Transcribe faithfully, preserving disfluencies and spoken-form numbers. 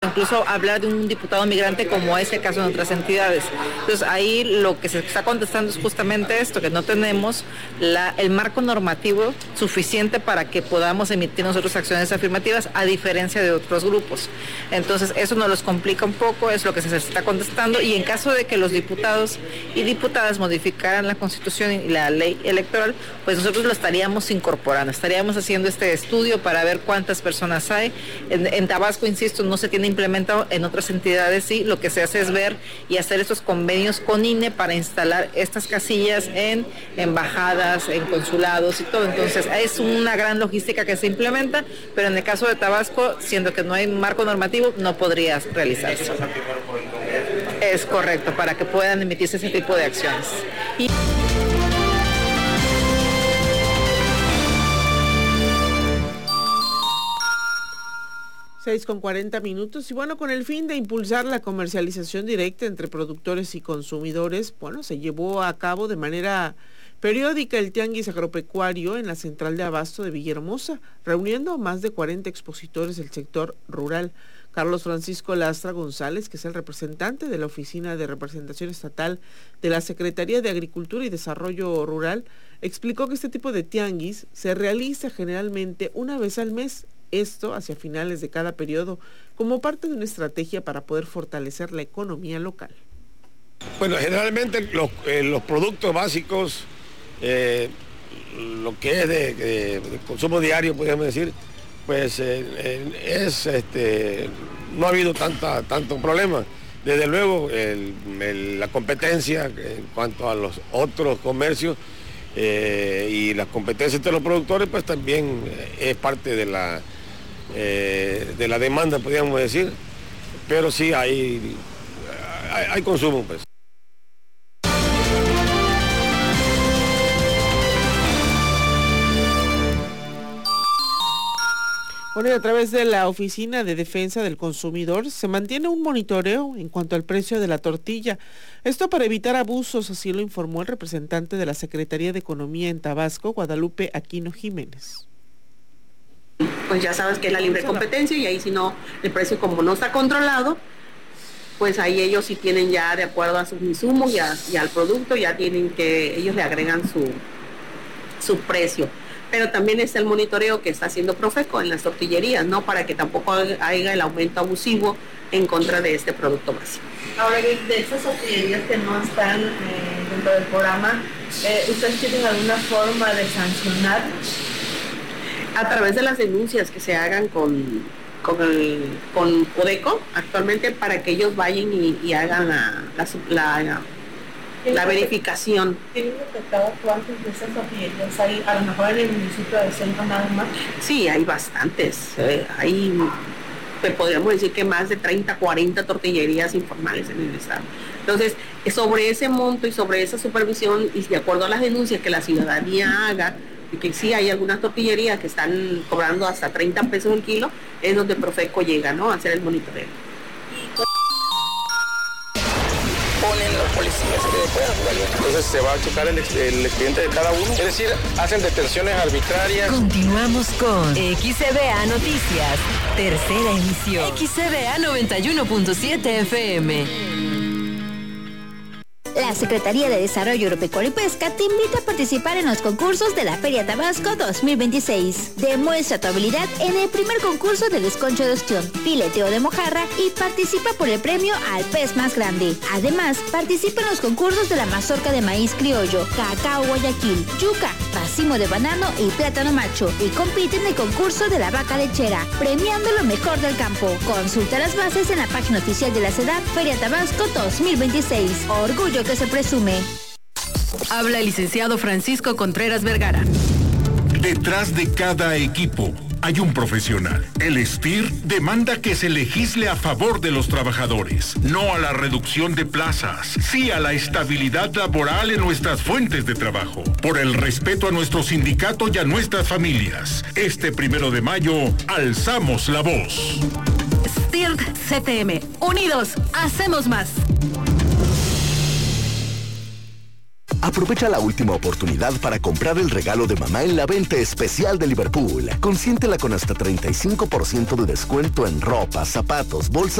incluso hablar de un diputado migrante como es el caso en otras entidades. Entonces ahí lo que se está contestando es justamente esto, que no tenemos la, el marco normativo suficiente para que podamos emitir nosotros acciones afirmativas, a diferencia de otros grupos. Entonces eso nos los complica un poco, es lo que se está contestando, y en caso de que los diputados y diputadas modificaran la Constitución y la ley electoral, pues nosotros lo estaríamos incorporando, estaríamos haciendo este estudio para ver cuántas personas hay. En, en Tabasco, insisto, no se tiene implementado, en otras entidades sí, lo que se hace es ver y hacer estos convenios con I N E para instalar estas casillas en embajadas, en consulados y todo. Entonces es una gran logística que se implementa, pero en el caso de Tabasco, siendo que no hay marco normativo, no podría realizarse. Es correcto, para que puedan emitirse ese tipo de acciones. Y... seis con cuarenta minutos, y bueno, con el fin de impulsar la comercialización directa entre productores y consumidores, bueno, se llevó a cabo de manera periódica el Tianguis Agropecuario en la Central de Abasto de Villahermosa, reuniendo a más de cuarenta expositores del sector rural. Carlos Francisco Lastra González, que es el representante de la Oficina de Representación Estatal de la Secretaría de Agricultura y Desarrollo Rural, explicó que este tipo de tianguis se realiza generalmente una vez al mes, esto hacia finales de cada periodo, como parte de una estrategia para poder fortalecer la economía local. Bueno, generalmente los, eh, los productos básicos, eh, lo que es de, de, de consumo diario, podríamos decir, pues eh, eh, es, este, no ha habido tanta, tanto problema. Desde luego, el, el, la competencia en cuanto a los otros comercios eh, y las competencias de los productores, pues también es parte de la, eh, de la demanda, podríamos decir, pero sí hay, hay, hay consumo, pues. Bueno, y a través de la Oficina de Defensa del Consumidor se mantiene un monitoreo en cuanto al precio de la tortilla. Esto para evitar abusos, así lo informó el representante de la Secretaría de Economía en Tabasco, Guadalupe Aquino Jiménez. Pues ya sabes que es la libre competencia, y ahí si no, el precio como no está controlado, pues ahí ellos sí tienen ya, de acuerdo a sus insumos y, a, y al producto, ya tienen que, ellos le agregan su, su precio. Pero también está el monitoreo que está haciendo Profeco en las tortillerías, ¿no? Para que tampoco haya el aumento abusivo en contra de este producto básico. Ahora, de esas tortillerías que no están eh, dentro del programa, eh, ¿ustedes tienen alguna forma de sancionar? A través de las denuncias que se hagan con, con, el, con Codeco actualmente, para que ellos vayan y, y hagan la, la, la la verificación. ¿Tienen detectado cuántos de esas tortillerías hay, a lo mejor en el municipio de Selva nada más? Sí, hay bastantes. Eh, hay, pues podríamos decir que más de treinta, cuarenta tortillerías informales en el estado. Entonces, sobre ese monto y sobre esa supervisión, y de acuerdo a las denuncias que la ciudadanía haga, y que sí hay algunas tortillerías que están cobrando hasta treinta pesos el kilo, es donde Profeco llega, ¿no?, a hacer el monitoreo. Ponen los policías que puedan jugar. Entonces se va a checar el, el expediente de cada uno. Es decir, hacen detenciones arbitrarias. Continuamos con X C B A Noticias, tercera emisión. X C B A noventa y uno punto siete F M. La Secretaría de Desarrollo Agropecuario y Pesca te invita a participar en los concursos de la Feria Tabasco dos mil veintiséis. Demuestra tu habilidad en el primer concurso de desconcho de ostión, fileteo de mojarra, y participa por el premio al pez más grande. Además, participa en los concursos de la mazorca de maíz criollo, cacao Guayaquil, yuca, racimo de banano y plátano macho, y compite en el concurso de la vaca lechera, premiando lo mejor del campo. Consulta las bases en la página oficial de la SEDAT Feria Tabasco dos mil veintiséis. Orgullo que se presume. Habla el licenciado Francisco Contreras Vergara. Detrás de cada equipo hay un profesional. El S T I R demanda que se legisle a favor de los trabajadores, no a la reducción de plazas, sí a la estabilidad laboral en nuestras fuentes de trabajo, por el respeto a nuestro sindicato y a nuestras familias. Este primero de mayo, alzamos la voz. S T I R C T M, unidos, hacemos más. Aprovecha la última oportunidad para comprar el regalo de mamá en la venta especial de Liverpool. Consiéntela con hasta treinta y cinco por ciento de descuento en ropa, zapatos, bolsas